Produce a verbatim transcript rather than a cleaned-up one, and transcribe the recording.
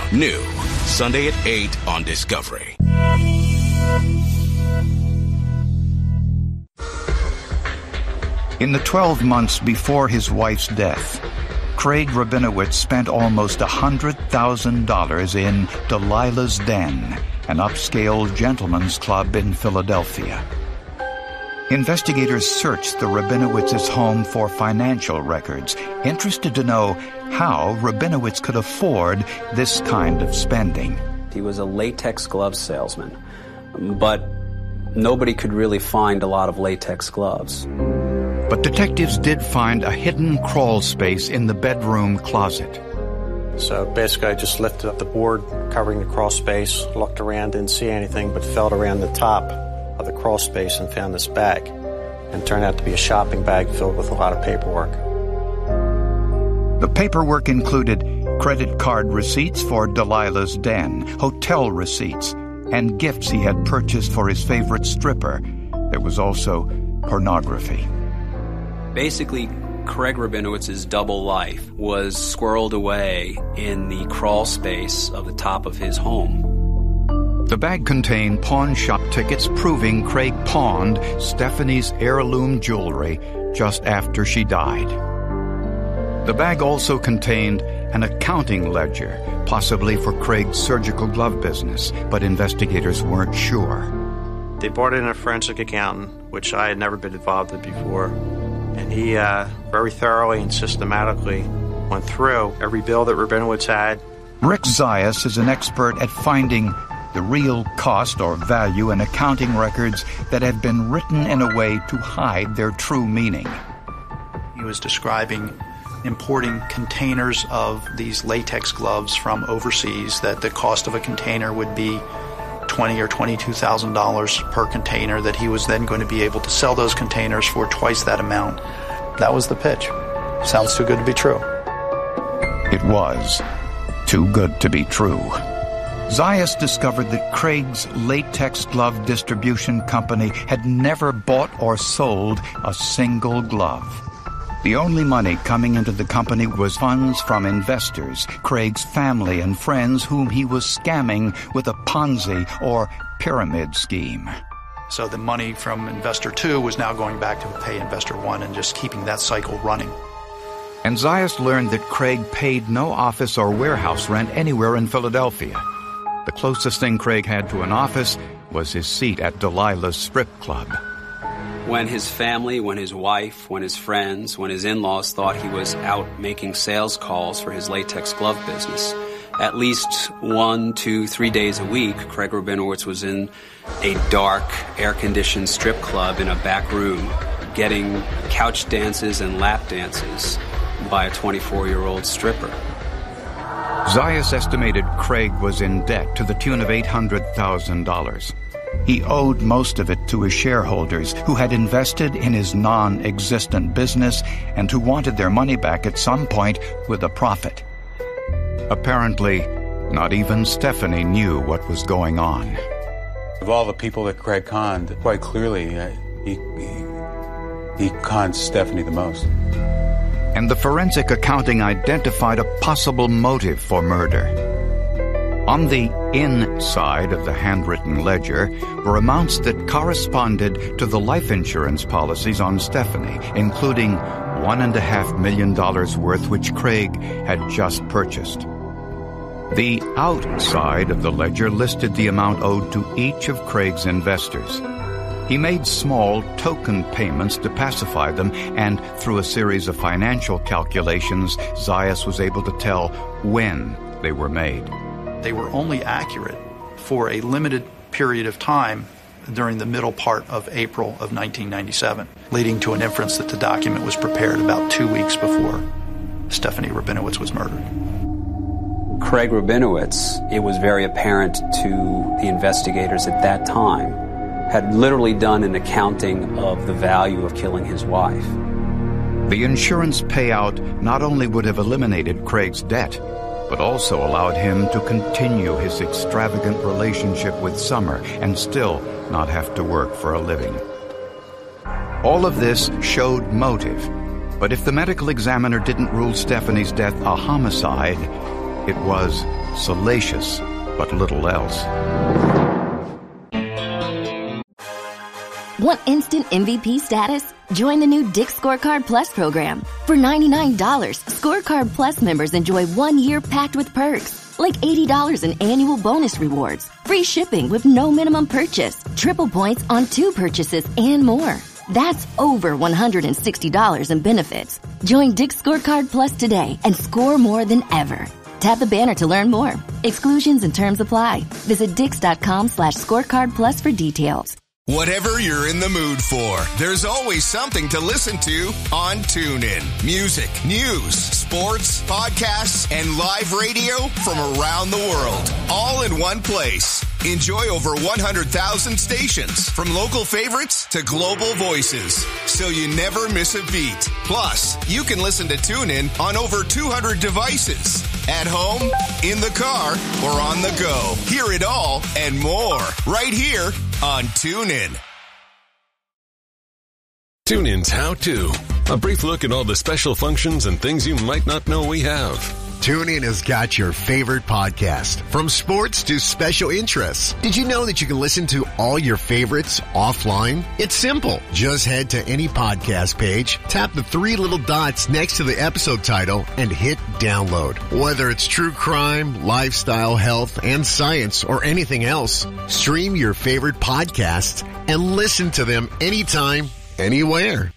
New Sunday at eight on Discovery. In the twelve months before his wife's death, Craig Rabinowitz spent almost one hundred thousand dollars in Delilah's Den, an upscale gentleman's club in Philadelphia. Investigators searched the Rabinowitz's home for financial records, interested to know how Rabinowitz could afford this kind of spending. He was a latex glove salesman, but nobody could really find a lot of latex gloves. But detectives did find a hidden crawl space in the bedroom closet. So basically I just lifted up the board covering the crawl space, looked around, didn't see anything, but felt around the top of the crawl space and found this bag. And it turned out to be a shopping bag filled with a lot of paperwork. The paperwork included credit card receipts for Delilah's Den, hotel receipts, and gifts he had purchased for his favorite stripper. There was also pornography. Basically, Craig Rabinowitz's double life was squirreled away in the crawl space of the top of his home. The bag contained pawn shop tickets proving Craig pawned Stephanie's heirloom jewelry just after she died. The bag also contained an accounting ledger, possibly for Craig's surgical glove business, but investigators weren't sure. They brought in a forensic accountant, which I had never been involved in before. And he uh, very thoroughly and systematically went through every bill that Rabinowitz had. Rick Zayas is an expert at finding the real cost or value in accounting records that have been written in a way to hide their true meaning. He was describing importing containers of these latex gloves from overseas, that the cost of a container would be twenty thousand dollars or twenty-two thousand dollars per container, that he was then going to be able to sell those containers for twice that amount. That was the pitch. Sounds too good to be true. It was too good to be true. Zayas discovered that Craig's latex glove distribution company had never bought or sold a single glove. The only money coming into the company was funds from investors, Craig's family and friends whom he was scamming with a Ponzi or pyramid scheme. So the money from investor two was now going back to pay investor one and just keeping that cycle running. And Zayas learned that Craig paid no office or warehouse rent anywhere in Philadelphia. The closest thing Craig had to an office was his seat at Delilah's strip club. When his family, when his wife, when his friends, when his in-laws thought he was out making sales calls for his latex glove business, at least one, two, three days a week, Craig Rabinowitz was in a dark, air-conditioned strip club in a back room, getting couch dances and lap dances by a twenty-four-year-old stripper. Zayas estimated Craig was in debt to the tune of eight hundred thousand dollars. He owed most of it to his shareholders, who had invested in his non-existent business and who wanted their money back at some point with a profit. Apparently, not even Stephanie knew what was going on. Of all the people that Craig conned, quite clearly, uh, he, he, he conned Stephanie the most. And the forensic accounting identified a possible motive for murder. On the inside of the handwritten ledger were amounts that corresponded to the life insurance policies on Stephanie, including one and a half million dollars worth which Craig had just purchased. The outside of the ledger listed the amount owed to each of Craig's investors. He made small token payments to pacify them, and through a series of financial calculations, Zayas was able to tell when they were made. They were only accurate for a limited period of time during the middle part of April of nineteen ninety-seven, leading to an inference that the document was prepared about two weeks before Stephanie Rabinowitz was murdered. Craig Rabinowitz, it was very apparent to the investigators at that time, had literally done an accounting of the value of killing his wife. The insurance payout not only would have eliminated Craig's debt, but also allowed him to continue his extravagant relationship with Summer and still not have to work for a living. All of this showed motive, but if the medical examiner didn't rule Stephanie's death a homicide, It was salacious, but little else. Want instant M V P status? Join the new Dick's Scorecard Plus program. For ninety-nine dollars, Scorecard Plus members enjoy one year packed with perks, like eighty dollars in annual bonus rewards, free shipping with no minimum purchase, triple points on two purchases, and more. That's over one hundred sixty dollars in benefits. Join Dick's Scorecard Plus today and score more than ever. Tap the banner to learn more. Exclusions and terms apply. Visit dix.com slash scorecard plus for details. Whatever you're in the mood for, there's always something to listen to on TuneIn. Music, news, sports, podcasts, and live radio from around the world, all in one place. Enjoy over one hundred thousand stations, from local favorites to global voices, so you never miss a beat. Plus, you can listen to TuneIn on over two hundred devices. At home, in the car, or on the go. Hear it all and more right here on TuneIn. TuneIn's How To. A brief look at all the special functions and things you might not know we have. TuneIn has got your favorite podcast, from sports to special interests. Did you know that you can listen to all your favorites offline? It's simple. Just head to any podcast page, tap the three little dots next to the episode title, and hit download. Whether it's true crime, lifestyle, health, and science, or anything else, stream your favorite podcasts and listen to them anytime, anywhere.